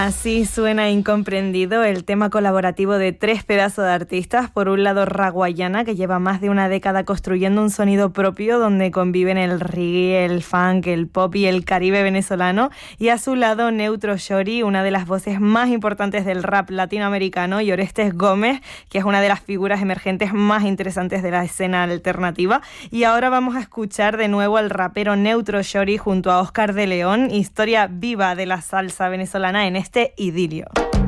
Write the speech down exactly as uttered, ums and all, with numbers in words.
Así suena Incomprendido, el tema colaborativo de tres pedazos de artistas. Por un lado, Raguayana, que lleva más de una década construyendo un sonido propio donde conviven el reggae, el funk, el pop y el caribe venezolano. Y a su lado, Neutro Shorty, una de las voces más importantes del rap latinoamericano, y Orestes Gómez, que es una de las figuras emergentes más interesantes de la escena alternativa. Y ahora vamos a escuchar de nuevo al rapero Neutro Shorty junto a Oscar de León, historia viva de la salsa venezolana en este idilio.